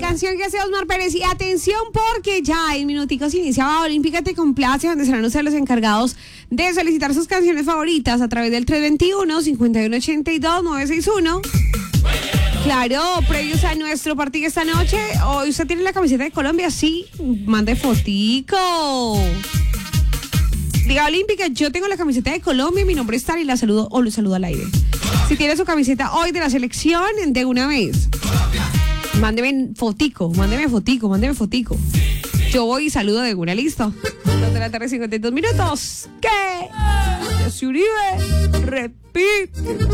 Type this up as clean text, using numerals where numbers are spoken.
canción que hace Osmar Pérez. Y atención porque ya en minuticos iniciaba Olímpica Te Complace, donde serán ustedes los encargados de solicitar sus canciones favoritas a través del 321-5182-961. Claro, previos a nuestro partido esta noche. Hoy usted tiene la camiseta de Colombia, sí, mande fotico. Diga Olímpica, yo tengo la camiseta de Colombia, mi nombre es Tari, la saludo o lo saludo al aire. Si tiene su camiseta hoy de la selección, de una vez. Mándeme fotico. Yo voy y saludo de una, listo. 2 de la tarde, 52 minutos. ¿Qué? Jesse Uribe, repite.